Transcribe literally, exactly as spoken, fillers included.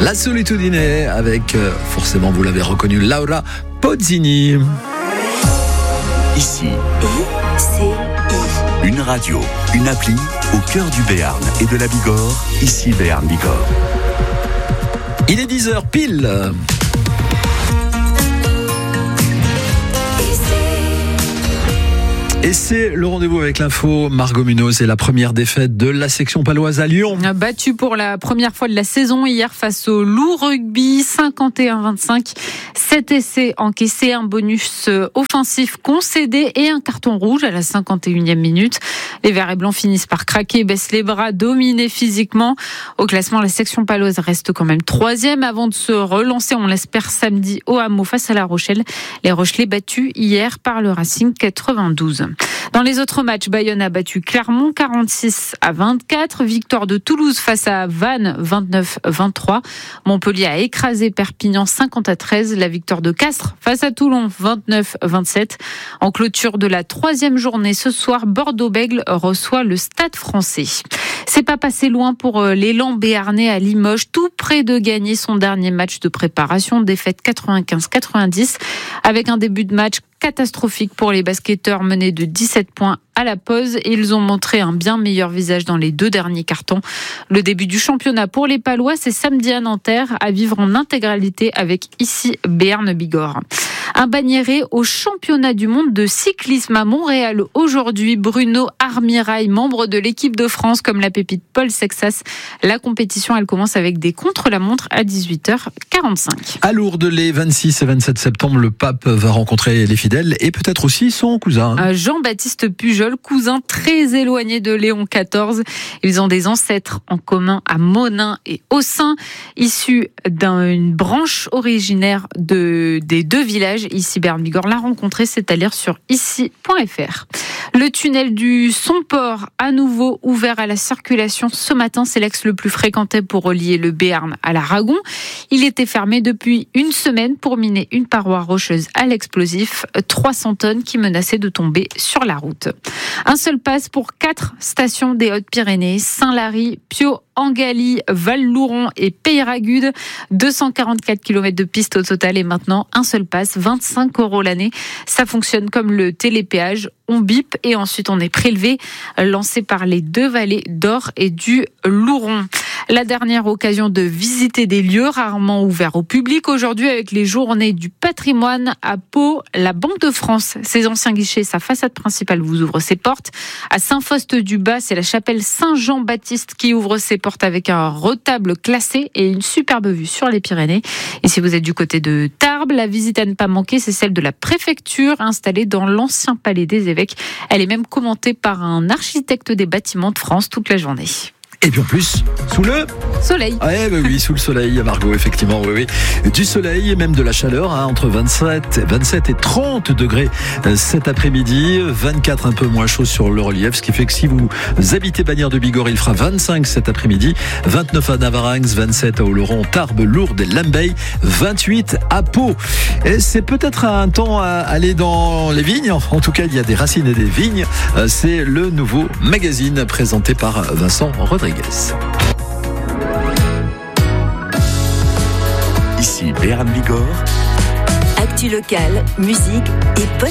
La Solitudine avec, euh, forcément vous l'avez reconnu, Laura Pozzini. Ici, I C I. une radio, une appli au cœur du Béarn et de la Bigorre. Ici Béarn Bigorre. Il est dix heures pile. Et c'est le rendez-vous avec l'info. Margot Munoz, c'est la première défaite de la section paloise à Lyon. Battu pour la première fois de la saison hier face au Loup Rugby, cinquante et un à vingt-cinq. Sept essais encaissés, un bonus offensif concédé et un carton rouge à la cinquante et unième minute. Les Verts et Blancs finissent par craquer, baissent les bras, dominés physiquement. Au classement, la section paloise reste quand même troisième avant de se relancer, on l'espère, samedi au Hameau face à La Rochelle. Les Rochelais battus hier par le Racing quatre-vingt-douze. Dans les autres matchs, Bayonne a battu Clermont quarante-six à vingt-quatre. Victoire de Toulouse face à Vannes vingt-neuf à vingt-trois. Montpellier a écrasé Perpignan cinquante à treize. La victoire de Castres face à Toulon vingt-neuf à vingt-sept. En clôture de la troisième journée ce soir, Bordeaux-Bègles reçoit le Stade Français. C'est pas passé loin pour l'élan béarnais à Limoges, tout près de gagner son dernier match de préparation. Défaite quatre-vingt-quinze à quatre-vingt-dix avec un début de match catastrophique pour les basketteurs menés de dix-sept points à la pause. Ils ont montré un bien meilleur visage dans les deux derniers cartons. Le début du championnat pour les Palois, c'est samedi à Nanterre, à vivre en intégralité avec ici Béarn Bigorre. Un banniéré au championnat du monde de cyclisme à Montréal aujourd'hui. Bruno Armirail, membre de l'équipe de France comme la pépite Paul Sexas. La compétition, elle commence avec des contre-la-montre à dix-huit heures quarante-cinq. À Lourdes, les vingt-six et vingt-sept septembre, le pape va rencontrer les fidèles et peut-être aussi son cousin. Jean-Baptiste Pujol, cousin très éloigné de Léon quatorze. Ils ont des ancêtres en commun à Monin et Aussin, issus d'une branche originaire de, des deux villages. Ici Béarn Bigorre l'a rencontré, c'est à lire sur ici point f r. Le tunnel du Somport, à nouveau ouvert à la circulation ce matin. C'est l'axe le plus fréquenté pour relier le Béarn à l'Aragon. Il était fermé depuis une semaine pour miner une paroi rocheuse à l'explosif. trois cents tonnes qui menaçaient de tomber sur la route. Un seul pass pour quatre stations des Hautes-Pyrénées. Saint-Lary, Pio, Angali, Val-Louron et Peyragudes. deux cent quarante-quatre kilomètres de piste au total et maintenant un seul pass, vingt-cinq euros l'année. Ça fonctionne comme le télépéage. On bip et ensuite on est prélevé, lancé par les deux vallées d'Or et du Louron. La dernière occasion de visiter des lieux rarement ouverts au public aujourd'hui avec les journées du patrimoine à Pau. La Banque de France, ses anciens guichets, sa façade principale vous ouvre ses portes. À Saint-Faust-du-Bas, c'est la chapelle Saint-Jean-Baptiste qui ouvre ses portes avec un retable classé et une superbe vue sur les Pyrénées. Et si vous êtes du côté de Tarbes, la visite à ne pas manquer, c'est celle de la préfecture installée dans l'ancien palais des évêques. Elle est même commentée par un architecte des bâtiments de France toute la journée. Et puis en plus, sous le soleil. Ouais, bah oui, sous le soleil, Margot, effectivement, oui, oui. Du soleil et même de la chaleur, hein, entre vingt-sept, vingt-sept et trente degrés cet après-midi. vingt-quatre un peu moins chaud sur le relief, ce qui fait que si vous habitez Bagnères de Bigorre, il fera vingt-cinq cet après-midi, vingt-neuf à Navarinx, vingt-sept à Oloron, Tarbes, Lourdes et Lambeille, vingt-huit à Pau. Et c'est peut-être un temps à aller dans les vignes. En tout cas, il y a des racines et des vignes. C'est le nouveau magazine présenté par Vincent Rodriguez. Ici Béarn Bigorre. Actu locale, musique et podcast.